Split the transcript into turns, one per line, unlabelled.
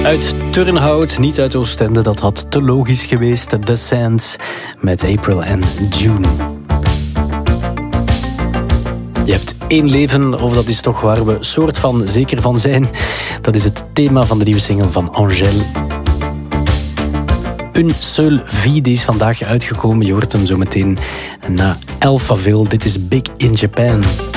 Uit Turnhout, niet uit Oostende, dat had te logisch geweest. The Sands met April en June. Je hebt één leven, of dat is toch waar we soort van zeker van zijn. Dat is het thema van de nieuwe single van Angèle. Une seule vie, die is vandaag uitgekomen. Je hoort hem zo meteen na Alphaville. Dit is Big in Japan.